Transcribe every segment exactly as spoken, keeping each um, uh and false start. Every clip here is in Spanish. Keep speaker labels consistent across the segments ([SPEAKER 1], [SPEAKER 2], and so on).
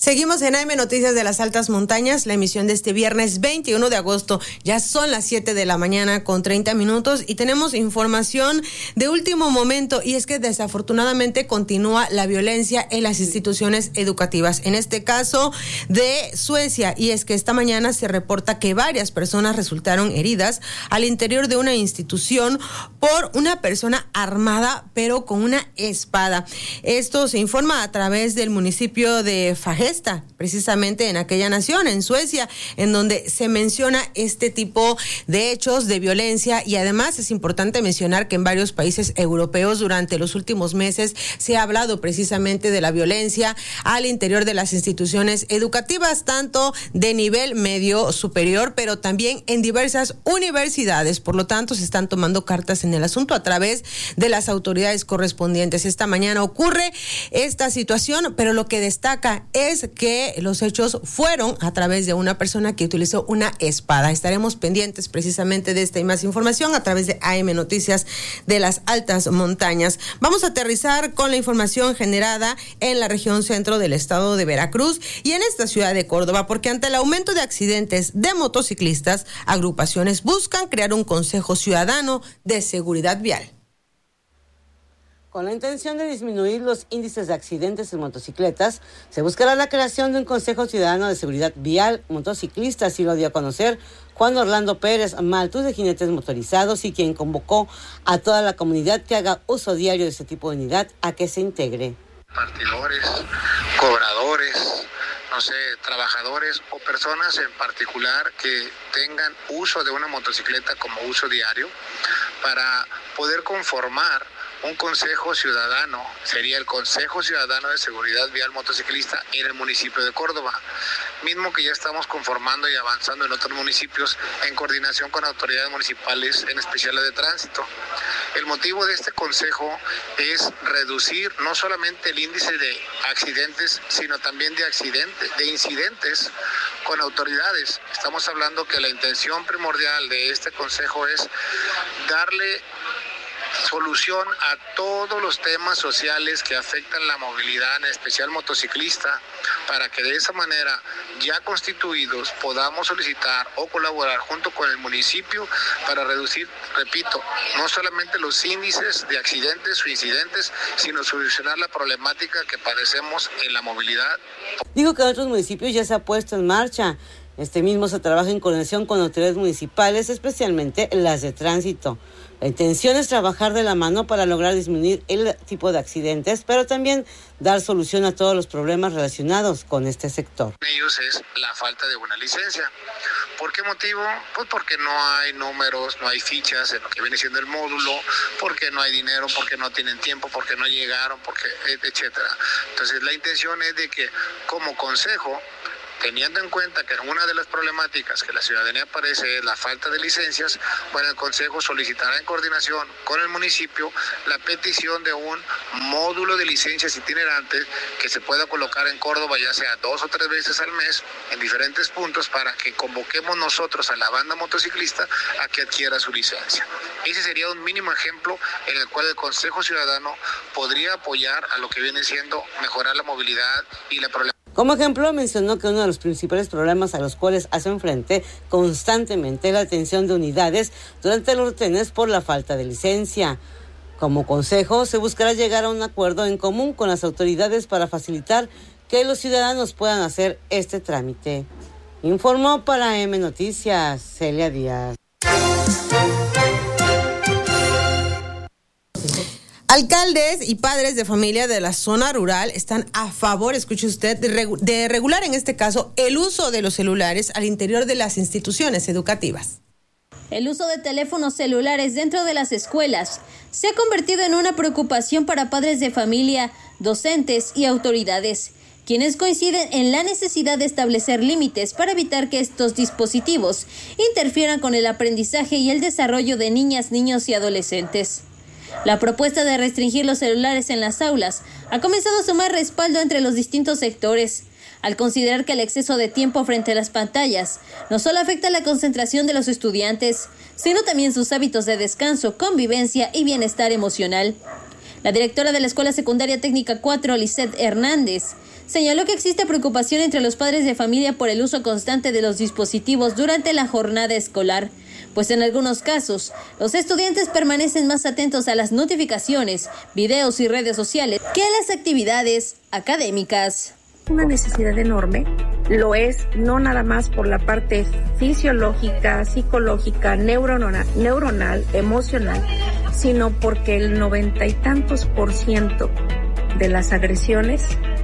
[SPEAKER 1] Seguimos en A M Noticias de las Altas Montañas, la emisión de este viernes veintiuno de agosto. Ya son las siete de la mañana con treinta minutos y tenemos información de último momento, y es que desafortunadamente continúa la violencia en las instituciones educativas. En este caso de Suecia, y es que esta mañana se reporta que varias personas resultaron heridas al interior de una institución por una persona armada pero con una espada. Esto se informa a través del municipio de Fagesta, precisamente en aquella nación, en Suecia, en donde se menciona este tipo de hechos de violencia. Y además es importante mencionar que en varios países europeos durante los últimos meses se ha hablado precisamente de la violencia al interior de las instituciones educativas, tanto de nivel medio superior, pero también en diversas universidades. Por lo tanto, se están tomando cartas en el asunto a través de las autoridades correspondientes. Esta mañana ocurre esta situación, pero lo que destaca es que los hechos fueron a través de una persona que utilizó una espada. Estaremos pendientes precisamente de esta y más información a través de A M Noticias de las Altas Montañas. Vamos a aterrizar con la información generada en la región centro del estado de Veracruz y en esta ciudad de Córdoba, porque ante el aumento de accidentes de motociclistas, agrupaciones buscan crear un consejo ciudadano de seguridad vial.
[SPEAKER 2] Con la intención de disminuir los índices de accidentes en motocicletas, se buscará la creación de un Consejo Ciudadano de Seguridad Vial Motociclista, así lo dio a conocer Juan Orlando Pérez Maltus, de Jinetes Motorizados, y quien convocó a toda la comunidad que haga uso diario de este tipo de unidad a que se integre.
[SPEAKER 3] Partidores, cobradores, no sé, trabajadores o personas en particular que tengan uso de una motocicleta como uso diario, para poder conformar un consejo ciudadano, sería el Consejo Ciudadano de Seguridad Vial Motociclista en el municipio de Córdoba, mismo que ya estamos conformando y avanzando en otros municipios en coordinación con autoridades municipales, en especial la de tránsito. El motivo de este consejo es reducir no solamente el índice de accidentes, sino también de accidentes, de incidentes con autoridades. Estamos hablando que la intención primordial de este consejo es darle solución a todos los temas sociales que afectan la movilidad, en especial motociclista, para que de esa manera, ya constituidos, podamos solicitar o colaborar junto con el municipio para reducir, repito, no solamente los índices de accidentes o incidentes, sino solucionar la problemática que padecemos en la movilidad.
[SPEAKER 2] Digo que en otros municipios ya se ha puesto en marcha. Este mismo se trabaja en coordinación con autoridades municipales, especialmente las de tránsito. La intención es trabajar de la mano para lograr disminuir el tipo de accidentes, pero también dar solución a todos los problemas relacionados con este sector.
[SPEAKER 3] Ellos es la falta de una licencia. ¿Por qué motivo? Pues porque no hay números, no hay fichas en lo que viene siendo el módulo, porque no hay dinero, porque no tienen tiempo, porque no llegaron, porque etcétera. Entonces la intención es de que como consejo, teniendo en cuenta que una de las problemáticas que la ciudadanía padece es la falta de licencias, bueno, el Consejo solicitará en coordinación con el municipio la petición de un módulo de licencias itinerantes que se pueda colocar en Córdoba, ya sea dos o tres veces al mes, en diferentes puntos, para que convoquemos nosotros a la banda motociclista a que adquiera su licencia. Ese sería un mínimo ejemplo en el cual el Consejo Ciudadano podría apoyar a lo que viene siendo mejorar la movilidad y la problemática.
[SPEAKER 2] Como ejemplo, mencionó que uno de los principales problemas a los cuales hacen frente constantemente es la atención de unidades durante los retenes por la falta de licencia. Como consejo, se buscará llegar a un acuerdo en común con las autoridades para facilitar que los ciudadanos puedan hacer este trámite. Informó para A M Noticias, Celia Díaz.
[SPEAKER 1] Alcaldes y padres de familia de la zona rural están a favor, escuche usted, de, regu- de regular en este caso el uso de los celulares al interior de las instituciones educativas.
[SPEAKER 4] El uso de teléfonos celulares dentro de las escuelas se ha convertido en una preocupación para padres de familia, docentes y autoridades, quienes coinciden en la necesidad de establecer límites para evitar que estos dispositivos interfieran con el aprendizaje y el desarrollo de niñas, niños y adolescentes. La propuesta de restringir los celulares en las aulas ha comenzado a sumar respaldo entre los distintos sectores, al considerar que el exceso de tiempo frente a las pantallas no solo afecta la concentración de los estudiantes, sino también sus hábitos de descanso, convivencia y bienestar emocional. La directora de la Escuela Secundaria Técnica cuatro, Lisette Hernández, señaló que existe preocupación entre los padres de familia por el uso constante de los dispositivos durante la jornada escolar, pues en algunos casos los estudiantes permanecen más atentos a las notificaciones, videos y redes sociales que a las actividades académicas.
[SPEAKER 5] Una necesidad enorme, lo es no nada más por la parte fisiológica, psicológica, neuronal, neuronal, emocional, sino porque el noventa y tantos por ciento de las agresiones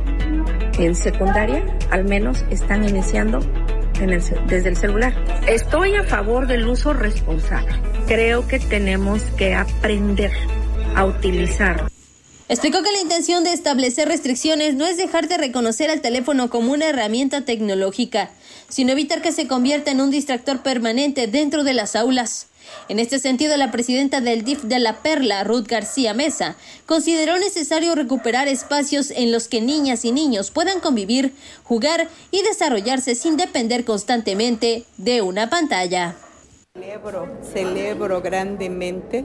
[SPEAKER 5] en secundaria, al menos, están iniciando en el, desde el celular. Estoy a favor del uso responsable. Creo que tenemos que aprender a utilizar.
[SPEAKER 4] Explicó que la intención de establecer restricciones no es dejar de reconocer al teléfono como una herramienta tecnológica, sino evitar que se convierta en un distractor permanente dentro de las aulas. En este sentido, la presidenta del D I F de La Perla, Ruth García Mesa, consideró necesario recuperar espacios en los que niñas y niños puedan convivir, jugar y desarrollarse sin depender constantemente de una pantalla.
[SPEAKER 6] Celebro, celebro grandemente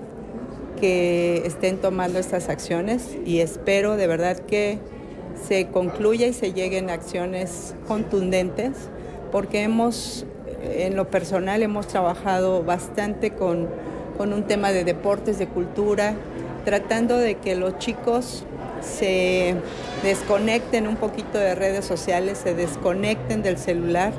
[SPEAKER 6] que estén tomando estas acciones y espero de verdad que se concluya y se lleguen a acciones contundentes, porque hemos, en lo personal, hemos trabajado bastante con, con un tema de deportes, de cultura, tratando de que los chicos se desconecten un poquito de redes sociales, se desconecten del celular,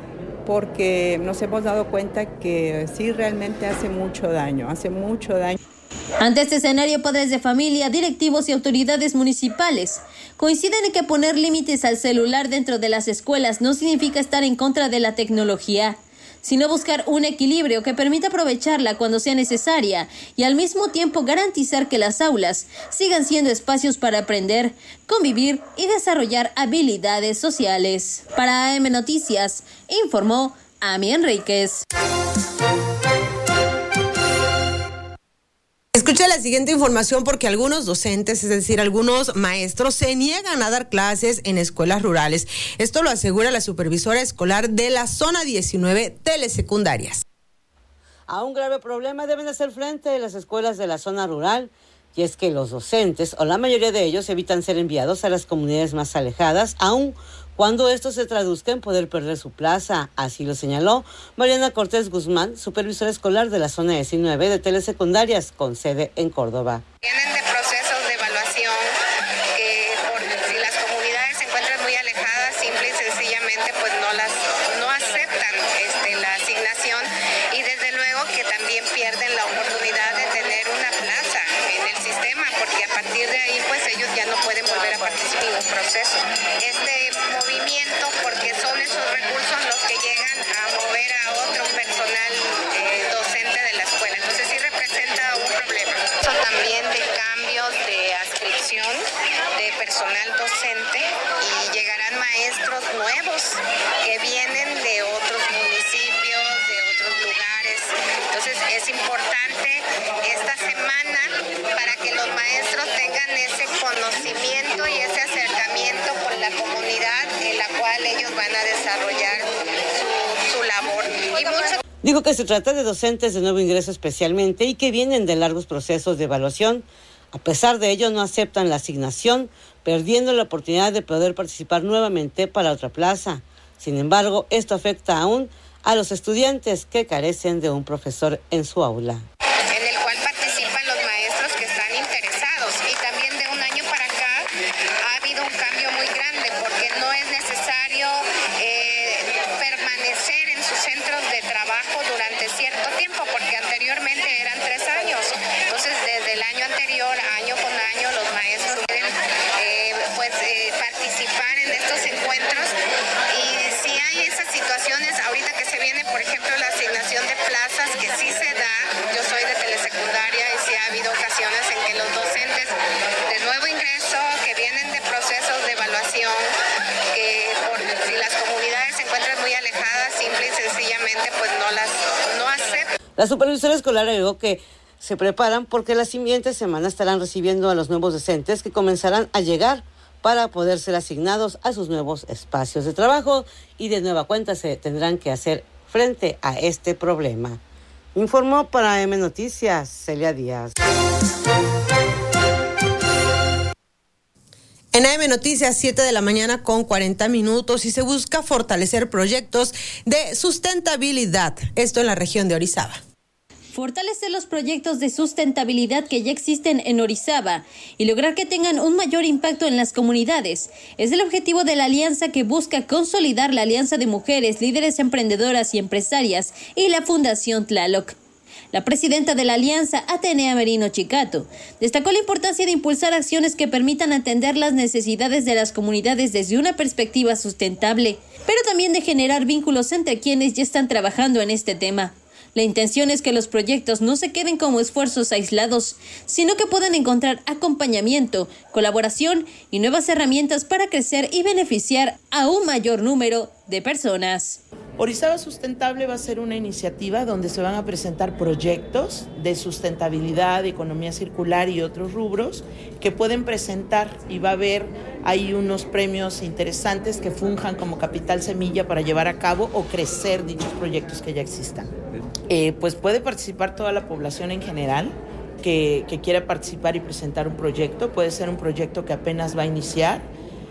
[SPEAKER 6] porque nos hemos dado cuenta que sí realmente hace mucho daño, hace mucho daño.
[SPEAKER 4] Ante este escenario, padres de familia, directivos y autoridades municipales coinciden en que poner límites al celular dentro de las escuelas no significa estar en contra de la tecnología, sino buscar un equilibrio que permita aprovecharla cuando sea necesaria y al mismo tiempo garantizar que las aulas sigan siendo espacios para aprender, convivir y desarrollar habilidades sociales. Para A M Noticias, informó Ami Enríquez.
[SPEAKER 1] Escucha la siguiente información porque algunos docentes, es decir, algunos maestros, se niegan a dar clases en escuelas rurales. Esto lo asegura la supervisora escolar de la zona diecinueve, Telesecundarias.
[SPEAKER 2] A un grave problema deben hacer frente las escuelas de la zona rural, y es que los docentes, o la mayoría de ellos, evitan ser enviados a las comunidades más alejadas, aun cuando esto se traduzca en poder perder su plaza. Así lo señaló Mariana Cortés Guzmán, supervisora escolar de la zona diecinueve de Telesecundarias, con sede en Córdoba.
[SPEAKER 7] Vienen de procesos de evaluación que por, si las comunidades se encuentran muy alejadas, simple y sencillamente pues no las no aceptan este, la asignación, y desde luego que también pierden la oportunidad de tener una plaza en el sistema, porque a partir de ahí pues ellos ya no pueden volver a participar en un proceso. Este movimiento, porque son esos recursos los que llegan a mover a otro personal eh, docente de la escuela, entonces sí representa un problema. Eso también de cambios de adscripción de personal docente, y llegarán maestros nuevos que vienen de otros municipios, de otros lugares. Entonces es importante esta semana para que los maestros tengan ese conocimiento y ese acercamiento con la comunidad en la cual ellos van a desarrollar su, su labor. Y mucho...
[SPEAKER 2] Dijo que se trata de docentes de nuevo ingreso especialmente y que vienen de largos procesos de evaluación. A pesar de ello, no aceptan la asignación, perdiendo la oportunidad de poder participar nuevamente para otra plaza. Sin embargo, esto afecta aún a los estudiantes que carecen de un profesor en su aula.
[SPEAKER 7] En el cual participan los maestros que están interesados, y también de un año para acá ha habido un cambio muy grande, porque no es necesario eh, permanecer en sus centros de trabajo durante cierto tiempo, porque anteriormente eran tres años. Entonces, desde el año anterior, año con año, los maestros pueden eh, pues, eh, participar en estos encuentros. Y si hay esas situaciones, ahorita que se viene, por ejemplo, la asignación de plazas, que sí se da, yo soy de Telesecundaria, y sí ha habido ocasiones en que los docentes de nuevo ingreso, que vienen de procesos de evaluación, que por, si las comunidades se encuentran muy alejadas, simple y sencillamente pues no las no aceptan.
[SPEAKER 2] La supervisora escolar agregó que se preparan porque la siguiente semana estarán recibiendo a los nuevos docentes que comenzarán a llegar para poder ser asignados a sus nuevos espacios de trabajo, y de nueva cuenta se tendrán que hacer frente a este problema. Informó para A M Noticias, Celia Díaz.
[SPEAKER 1] En A M Noticias, siete de la mañana con cuarenta minutos, y se busca fortalecer proyectos de sustentabilidad, esto en la región de Orizaba.
[SPEAKER 4] Fortalecer los proyectos de sustentabilidad que ya existen en Orizaba y lograr que tengan un mayor impacto en las comunidades es el objetivo de la alianza que busca consolidar la Alianza de Mujeres Líderes Emprendedoras y Empresarias y la Fundación Tlaloc. La presidenta de la alianza, Atenea Merino Chicato, destacó la importancia de impulsar acciones que permitan atender las necesidades de las comunidades desde una perspectiva sustentable, pero también de generar vínculos entre quienes ya están trabajando en este tema. La intención es que los proyectos no se queden como esfuerzos aislados, sino que puedan encontrar acompañamiento, colaboración y nuevas herramientas para crecer y beneficiar a un mayor número de personas.
[SPEAKER 8] Orizaba Sustentable va a ser una iniciativa donde se van a presentar proyectos de sustentabilidad, economía circular y otros rubros que pueden presentar, y va a haber ahí unos premios interesantes que funjan como capital semilla para llevar a cabo o crecer dichos proyectos que ya existan. Eh, pues puede participar toda la población en general que, que quiera participar y presentar un proyecto. Puede ser un proyecto que apenas va a iniciar,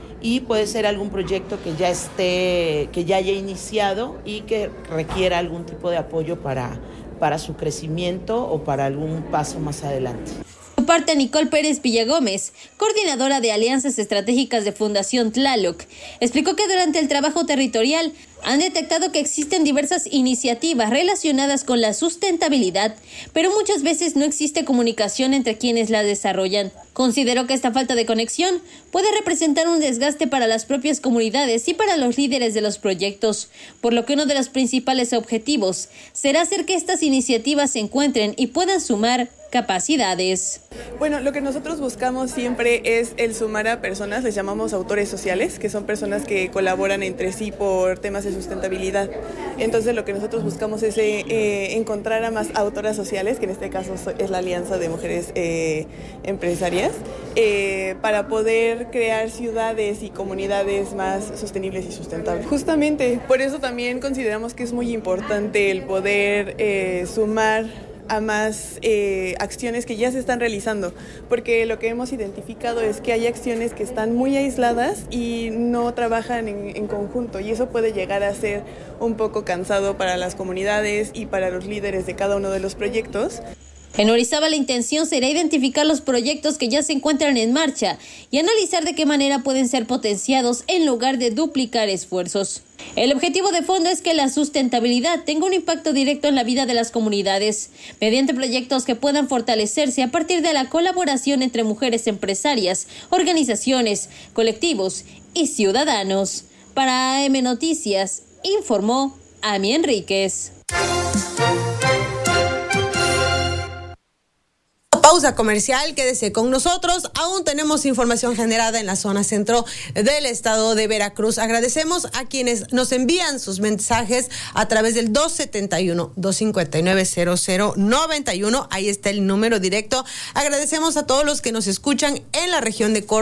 [SPEAKER 8] y puede ser algún proyecto que ya esté, que ya haya iniciado y que requiera algún tipo de apoyo para, para su crecimiento o para algún paso más adelante.
[SPEAKER 4] Por parte, Nicole Pérez Villagómez, coordinadora de Alianzas Estratégicas de Fundación Tlaloc, explicó que durante el trabajo territorial han detectado que existen diversas iniciativas relacionadas con la sustentabilidad, pero muchas veces no existe comunicación entre quienes las desarrollan. Consideró que esta falta de conexión puede representar un desgaste para las propias comunidades y para los líderes de los proyectos, por lo que uno de los principales objetivos será hacer que estas iniciativas se encuentren y puedan sumar capacidades.
[SPEAKER 9] Bueno, lo que nosotros buscamos siempre es el sumar a personas, les llamamos autores sociales, que son personas que colaboran entre sí por temas de sustentabilidad. Entonces lo que nosotros buscamos es eh, encontrar a más autoras sociales, que en este caso es la Alianza de Mujeres eh, Empresarias, eh, para poder crear ciudades y comunidades más sostenibles y sustentables. Justamente, por eso también consideramos que es muy importante el poder eh, sumar a más eh, acciones que ya se están realizando, porque lo que hemos identificado es que hay acciones que están muy aisladas y no trabajan en, en conjunto, y eso puede llegar a ser un poco cansado para las comunidades y para los líderes de cada uno de los proyectos.
[SPEAKER 4] En Orizaba la intención será identificar los proyectos que ya se encuentran en marcha y analizar de qué manera pueden ser potenciados en lugar de duplicar esfuerzos. El objetivo de fondo es que la sustentabilidad tenga un impacto directo en la vida de las comunidades, mediante proyectos que puedan fortalecerse a partir de la colaboración entre mujeres empresarias, organizaciones, colectivos y ciudadanos. Para A M Noticias, informó Ami Enríquez.
[SPEAKER 1] Pausa comercial, quédese con nosotros. Aún tenemos información generada en la zona centro del estado de Veracruz. Agradecemos a quienes nos envían sus mensajes a través del dos setenta y uno, dos cincuenta y nueve, cero cero noventa y uno. Ahí está el número directo. Agradecemos a todos los que nos escuchan en la región de Córdoba.